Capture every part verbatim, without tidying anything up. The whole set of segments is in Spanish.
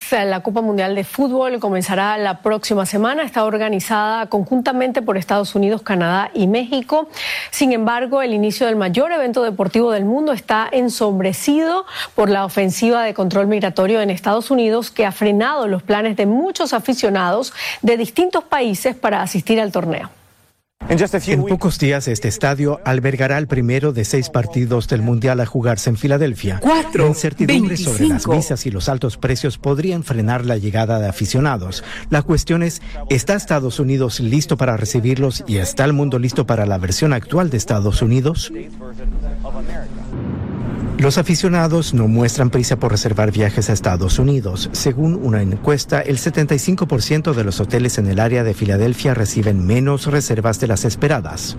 La Copa Mundial de Fútbol comenzará la próxima semana. Está organizada conjuntamente por Estados Unidos, Canadá y México. Sin embargo, el inicio del mayor evento deportivo del mundo está ensombrecido por la ofensiva de control migratorio en Estados Unidos, que ha frenado los planes de muchos aficionados de distintos países para asistir al torneo. En pocos días, este estadio albergará el primero de seis partidos del Mundial a jugarse en Filadelfia. Cuatro, la incertidumbre veinticinco. sobre las visas y los altos precios podrían frenar la llegada de aficionados. La cuestión es, ¿está Estados Unidos listo para recibirlos y está el mundo listo para la versión actual de Estados Unidos? Los aficionados no muestran prisa por reservar viajes a Estados Unidos. Según una encuesta, el setenta y cinco por ciento de los hoteles en el área de Filadelfia reciben menos reservas de las esperadas.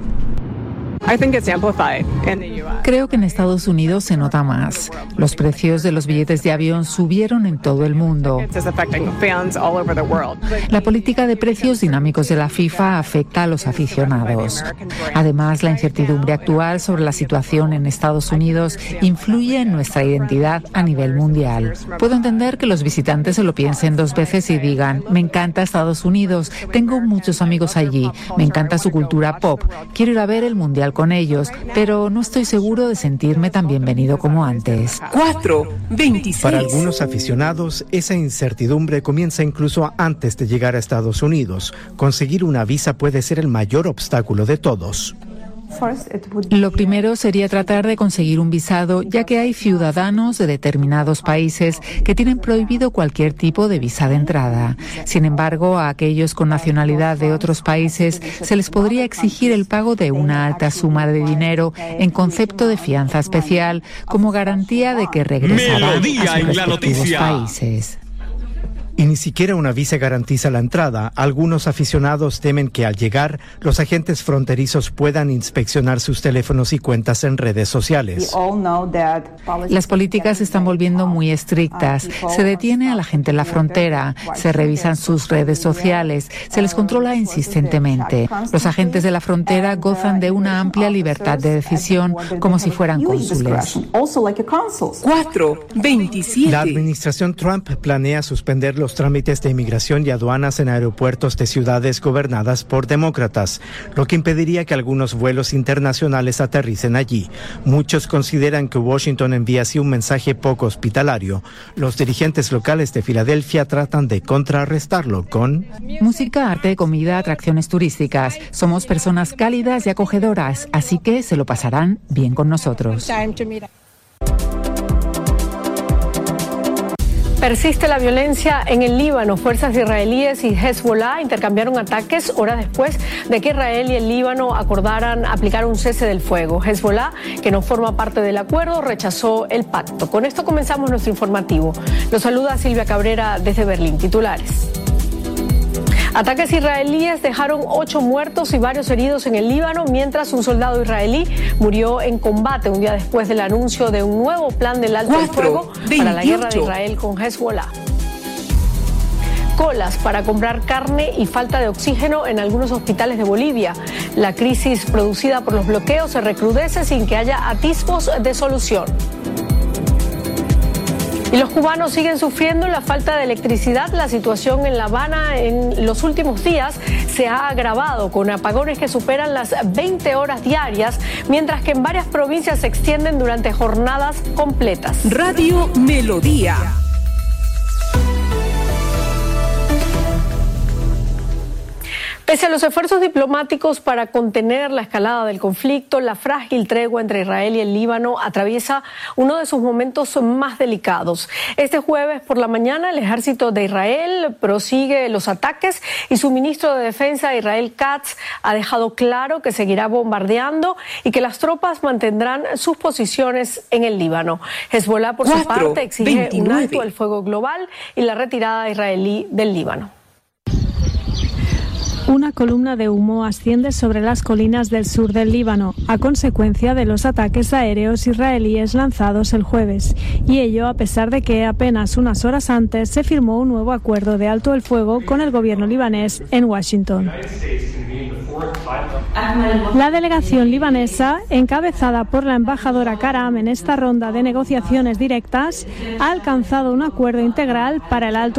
Creo que en Estados Unidos se nota más. Los precios de los billetes de avión subieron en todo el mundo. La política de precios dinámicos de la FIFA afecta a los aficionados. Además, la incertidumbre actual sobre la situación en Estados Unidos influye en nuestra identidad a nivel mundial. Puedo entender que los visitantes se lo piensen dos veces y digan, me encanta Estados Unidos, tengo muchos amigos allí, me encanta su cultura pop, quiero ir a ver el Mundial con ellos, pero no estoy seguro de sentirme tan bienvenido como antes. Cuatro, veintiséis. Para algunos aficionados, esa incertidumbre comienza incluso antes de llegar a Estados Unidos. Conseguir una visa puede ser el mayor obstáculo de todos. Lo primero sería tratar de conseguir un visado, ya que hay ciudadanos de determinados países que tienen prohibido cualquier tipo de visa de entrada. Sin embargo, a aquellos con nacionalidad de otros países se les podría exigir el pago de una alta suma de dinero en concepto de fianza especial como garantía de que regresarán a sus respectivos países. Y ni siquiera una visa garantiza la entrada. Algunos aficionados temen que al llegar, los agentes fronterizos puedan inspeccionar sus teléfonos y cuentas en redes sociales. Las políticas se están volviendo muy estrictas. Se detiene a la gente en la frontera, se revisan sus redes sociales, se les controla insistentemente. Los agentes de la frontera gozan de una amplia libertad de decisión como si fueran cónsules. Cuatro, veintisiete. La administración Trump planea suspender los trámites de inmigración y aduanas en aeropuertos de ciudades gobernadas por demócratas, lo que impediría que algunos vuelos internacionales aterricen allí. Muchos consideran que Washington envía así un mensaje poco hospitalario. Los dirigentes locales de Filadelfia tratan de contrarrestarlo con música, arte, comida, atracciones turísticas. Somos personas cálidas y acogedoras, así que se lo pasarán bien con nosotros. Persiste la violencia en el Líbano. Fuerzas israelíes y Hezbollah intercambiaron ataques horas después de que Israel y el Líbano acordaran aplicar un cese del fuego. Hezbollah, que no forma parte del acuerdo, rechazó el pacto. Con esto comenzamos nuestro informativo. Los saluda Silvia Cabrera desde Berlín. Titulares. Ataques israelíes dejaron ocho muertos y varios heridos en el Líbano, mientras un soldado israelí murió en combate un día después del anuncio de un nuevo plan del alto el fuego para la guerra de Israel con Hezbollah. Colas para comprar carne y falta de oxígeno en algunos hospitales de Bolivia. La crisis producida por los bloqueos se recrudece sin que haya atisbos de solución. Y los cubanos siguen sufriendo la falta de electricidad. La situación en La Habana en los últimos días se ha agravado con apagones que superan las veinte horas diarias, mientras que en varias provincias se extienden durante jornadas completas. Radio Melodía. Pese a los esfuerzos diplomáticos para contener la escalada del conflicto, la frágil tregua entre Israel y el Líbano atraviesa uno de sus momentos más delicados. Este jueves por la mañana, el ejército de Israel prosigue los ataques y su ministro de Defensa, Israel Katz, ha dejado claro que seguirá bombardeando y que las tropas mantendrán sus posiciones en el Líbano. Hezbollah, por su parte, exige un alto al fuego global y la retirada israelí del Líbano. Una columna de humo asciende sobre las colinas del sur del Líbano a consecuencia de los ataques aéreos israelíes lanzados el jueves, y ello a pesar de que apenas unas horas antes se firmó un nuevo acuerdo de alto el fuego con el gobierno libanés en Washington. La delegación libanesa, encabezada por la embajadora Karam en esta ronda de negociaciones directas, ha alcanzado un acuerdo integral para el alto